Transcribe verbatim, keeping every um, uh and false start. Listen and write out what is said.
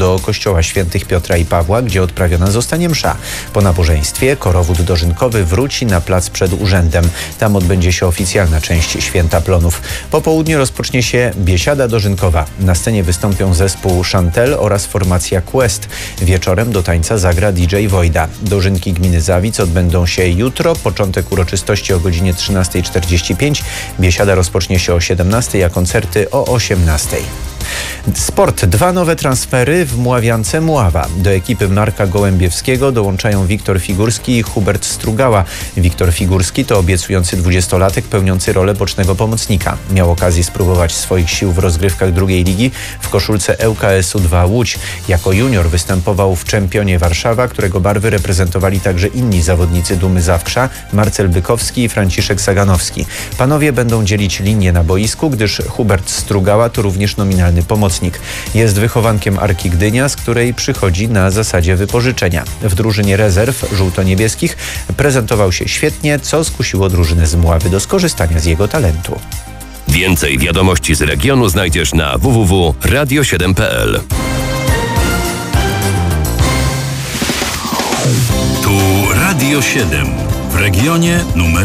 do kościoła świętych Piotra i Pawła, gdzie odprawiona zostanie msza. Po nabożeństwie korowód dożynkowy wróci na plac przed urzędem. Tam odbędzie się oficjalna część Święta Plonów. Po południu rozpocznie się biesiada dożynkowa. Na scenie wystąpią zespół Chantel oraz formacja Quest. Wieczorem do tańca zagra D J Wojda. Dożynki gminy Zawic odbędą się jutro. Początek uroczystości o godzinie trzynasta czterdzieści pięć. Biesiada rozpocznie się o siedemnastej, a koncerty o osiemnastej. Sport. Dwa nowe transfery w Mławiance Mława. Do ekipy Marka Gołębiewskiego dołączają Wiktor Figurski i Hubert Strugała. Wiktor Figurski to obiecujący dwudziestolatek pełniący rolę bocznego pomocnika. Miał okazję spróbować swoich sił w rozgrywkach drugiej ligi w koszulce L K S u dwa Łódź. Jako junior występował w Czempionie Warszawa, którego barwy reprezentowali także inni zawodnicy Dumy Zawkrza, Marcel Bykowski i Franciszek Saganowski. Panowie będą dzielić linię na boisku, gdyż Hubert Strugała to również nominalny pomocnik. Jest wychowankiem Arki Gdynia, z której przychodzi na zasadzie wypożyczenia. W drużynie rezerw żółto-niebieskich prezentował się świetnie, co skusiło drużynę z Mławy do skorzystania z jego talentu. Więcej wiadomości z regionu znajdziesz na w w w kropka radio siedem kropka p l. Tu Radio siedem w regionie numer